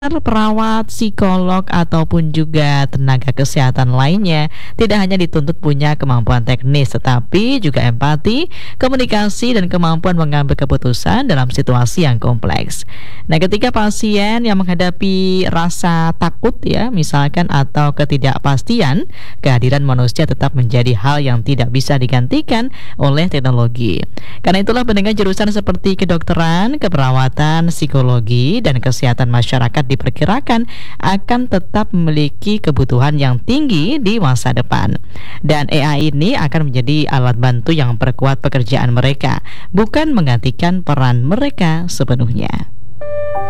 Perawat, psikolog, ataupun juga tenaga kesehatan lainnya tidak hanya dituntut punya kemampuan teknis, tetapi juga empati, komunikasi, dan kemampuan mengambil keputusan dalam situasi yang kompleks. Nah, ketika pasien yang menghadapi rasa takut ya, misalkan atau ketidakpastian, kehadiran manusia tetap menjadi hal yang tidak bisa digantikan oleh teknologi. Karena itulah pendengar jurusan seperti kedokteran, keperawatan, psikologi, dan kesehatan masyarakat diperkirakan akan tetap memiliki kebutuhan yang tinggi di masa depan. Dan AI ini akan menjadi alat bantu yang memperkuat pekerjaan mereka, bukan menggantikan peran mereka sepenuhnya.